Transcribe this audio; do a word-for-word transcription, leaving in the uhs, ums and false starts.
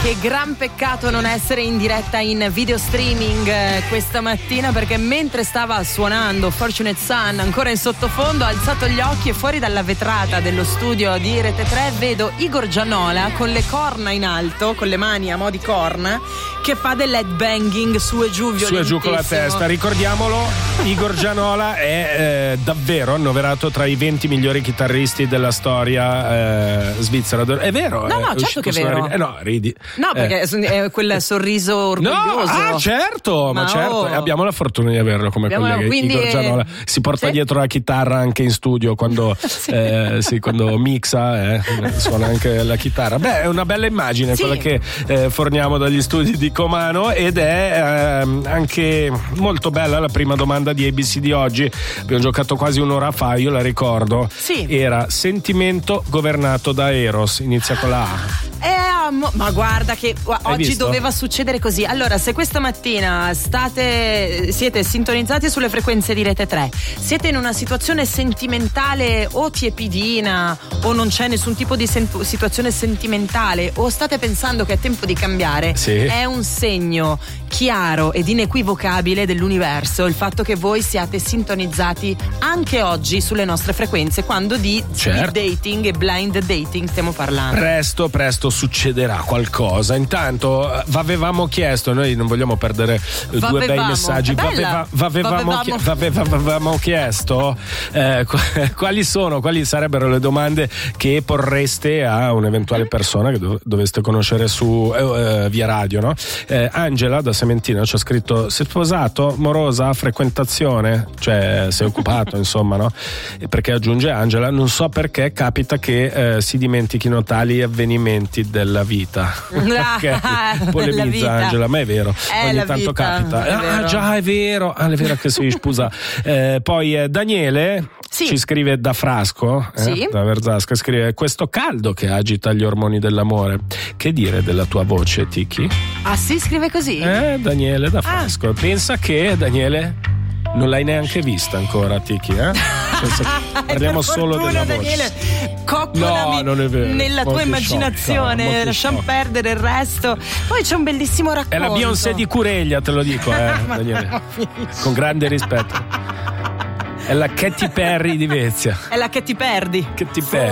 Che gran peccato non essere in diretta in video streaming eh, questa mattina, perché mentre stava suonando Fortunate Son ancora in sottofondo, ho alzato gli occhi e fuori dalla vetrata dello studio di Rete tre vedo Igor Gianola con le corna in alto, con le mani a mo' di corna, che fa del headbanging su e giù violentissimo. Su e giù con la testa, ricordiamolo, Igor Gianola è eh, davvero annoverato tra i venti migliori chitarristi della storia eh, svizzera. È vero? No, no, è certo che è vero. Eh no, ridi. No, perché eh. è quel sorriso orgoglioso. No, ah, certo, ma, ma certo, oh. abbiamo la fortuna di averlo come abbiamo, collega. Quindi, Igor Gianola si porta sì? dietro la chitarra anche in studio quando, sì. Eh, sì, quando mixa, eh, suona anche la chitarra. Beh, è una bella immagine sì. quella che eh, forniamo dagli studi di Comano, ed è eh, anche molto bella la prima domanda di A B C di oggi. Abbiamo giocato quasi un'ora fa, io la ricordo. Sì. Era sentimento governato da Eros, inizia con la A. Eh, ma guarda che Hai oggi visto? doveva succedere così. Allora, se questa mattina state siete sintonizzati sulle frequenze di Rete tre, siete in una situazione sentimentale o tiepidina, o non c'è nessun tipo di sen- situazione sentimentale, o state pensando che è tempo di cambiare, sì. è un segno chiaro ed inequivocabile dell'universo il fatto che voi siate sintonizzati anche oggi sulle nostre frequenze, quando di certo. speed dating e blind dating stiamo parlando. Presto, presto succederà qualcosa. Intanto avevamo chiesto, noi non vogliamo perdere V'avevamo. due bei messaggi, V'aveva, avevamo V'avevamo. chiesto eh, quali sono, quali sarebbero le domande che porreste a un'eventuale persona che dov- doveste conoscere su eh, via radio, no? Eh, Angela da Sementina ci ha scritto: sei sposato, morosa, frequentazione, cioè sei occupato insomma, no? E perché aggiunge Angela: non so perché capita che eh, si dimentichino tali avvenimenti della vita. Okay. Polemizza vita. Angela, ma è vero, è ogni vita, tanto capita. Ah vero. già, è vero, ah, è vero che si scusa. Eh, poi eh, Daniele sì. ci scrive da Frasco, eh, sì. da Verzasca, scrive: questo caldo che agita gli ormoni dell'amore, che dire della tua voce, Tiki? Ah sì, scrive così? Eh, Daniele da Frasco. Ah. Pensa che, Daniele, non l'hai neanche vista ancora, Tiki, eh? Cioè, parliamo solo fortuna, della voce. Daniele, coccolami no, non è vero. nella molto tua immaginazione, sciocca, lasciamo perdere il resto. Poi c'è un bellissimo racconto. È la Beyoncé di Cureglia, te lo dico, eh, Daniele. Con grande rispetto. È la Katy Perry di Vezia. È la che ti perdi. Che ti perdi.